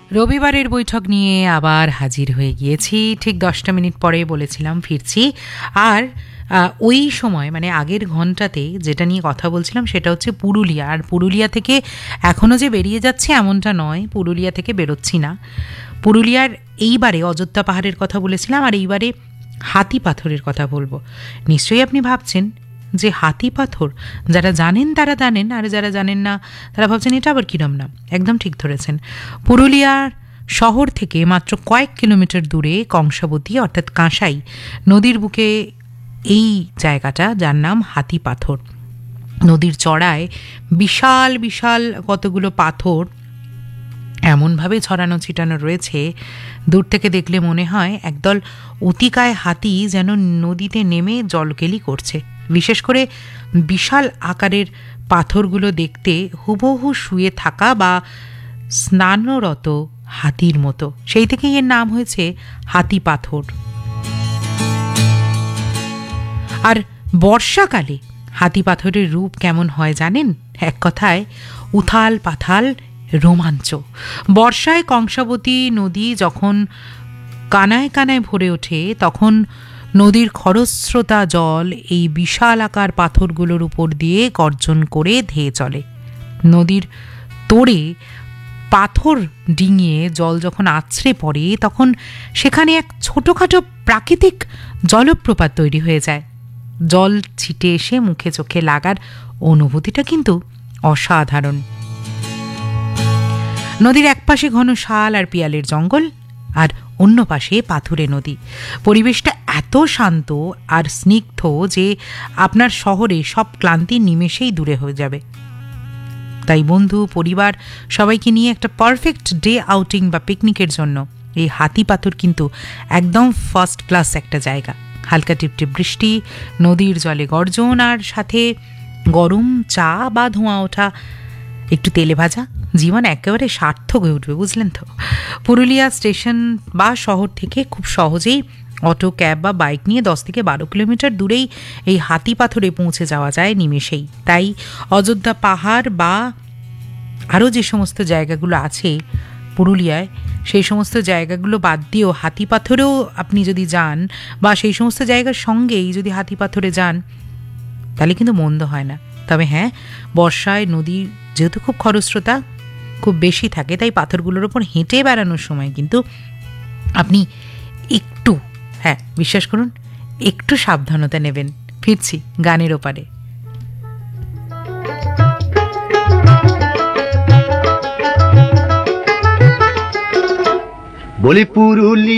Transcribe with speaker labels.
Speaker 1: রবিবারের বৈঠক নিয়ে আবার হাজির হয়ে গিয়েছি। ঠিক 10টা মিনিট পরে বলেছিলাম ফিরছি। আর ওই সময় মানে আগের ঘন্টাতে যেটা নিয়ে কথা বলছিলাম সেটা হচ্ছে পুরুলিয়া। আর পুরুলিয়া থেকে এখনও যে বেরিয়ে যাচ্ছে এমনটা নয়, পুরুলিয়া থেকে বেরোচ্ছি না। পুরুলিয়ার এইবারে অযোধ্যা পাহাড়ের কথা বলেছিলাম, আর এইবারে হাতি পাথরের কথা বলবো। নিশ্চয়ই আপনি ভাবছেন যে হাতি পাথর, যারা জানেন তারা জানেন, আর যারা জানেন না তারা ভাবছেন এটা আবার কিরম নাম। একদম ঠিক ধরেছেন। পুরুলিয়ার শহর থেকে মাত্র কয়েক কিলোমিটার দূরে কংসাবতী অর্থাৎ কাঁসাই নদীর বুকে এই জায়গাটা, যার নাম হাতি পাথর। নদীর চড়ায় বিশাল বিশাল কতগুলো পাথর এমনভাবে ছড়ানো ছিটানো রয়েছে, দূর থেকে দেখলে মনে হয় একদল অতিকায় হাতি যেন নদীতে নেমে জলকেলি করছে। বিশেষ করে বিশাল আকারের পাথরগুলো দেখতে হুবহু শুয়ে থাকা বা স্নানরত হাতির মতো। সেই থেকেই এর নাম হয়েছে হাতি পাথর। আর বর্ষাকালে হাতি পাথরের রূপ কেমন হয় জানেন? এক কথায় উথাল পাথাল রোমাঞ্চ। বর্ষায় কংসাবতী নদী যখন কানায় কানায় ভরে ওঠে, তখন নদীর খরস্রোতা জল এই বিশাল আকার পাথরগুলোর উপর দিয়ে গর্জন করে ধেয়ে চলে। নদীর তোড়ে পাথর ডিঙিয়ে জল যখন আছড়ে পড়ে, তখন সেখানে এক ছোটোখাটো প্রাকৃতিক জলপ্রপাত তৈরি হয়ে যায়। জল ছিটে এসে মুখে চোখে লাগার অনুভূতিটা কিন্তু অসাধারণ। নদীর একপাশে ঘন শাল আর পিয়ালের জঙ্গল, আর অন্য পাশে পাথুরে নদী। পরিবেশটা এত শান্ত আর স্নিগ্ধ যে আপনার শহরে সব ক্লান্তি নিমেষেই দূরে হয়ে যাবে। তাই বন্ধু, পরিবার সবাইকে নিয়ে একটা পারফেক্ট ডে আউটিং বা পিকনিকের জন্য এই হাতি পাথর কিন্তু একদম ফার্স্ট ক্লাস একটা জায়গা। হালকা টিপটিপ বৃষ্টি, নদীর জলে গর্জন, আর সাথে গরম চা বা ধোঁয়া ওঠা একটু তেলে ভাজা, জীবন একেবারে সার্থক হয়ে উঠবে, বুঝলেন তো? পুরুলিয়া স্টেশন বা শহর থেকে খুব সহজেই অটো, ক্যাব বা বাইক নিয়ে 10 থেকে 12 কিলোমিটার দূরেই এই হাতি পাথরে পৌঁছে যাওয়া যায় নিমেষেই। তাই অযোধ্যা পাহাড় বা আরও যে সমস্ত জায়গাগুলো আছে পুরুলিয়ায়, সেই সমস্ত জায়গাগুলো বাদ দিয়েও হাতি পাথরেও আপনি যদি যান, বা সেই সমস্ত জায়গার সঙ্গেই যদি হাতি পাথরে যান, তাহলে কিন্তু মন্দ হয় না। তবে হ্যাঁ, বর্ষায় নদী যেহেতু খুব খরস্রোতা খুব বেশি থাকে, তাই পাথরগুলোর ওপর হেঁটে বেড়ানোর সময় কিন্তু আপনি একটু, হ্যাঁ বিশ্বাস করুন, একটু সাবধানতা নেবেন। ফিরছি গানের ওপারে।
Speaker 2: বলি পুরুলিয়া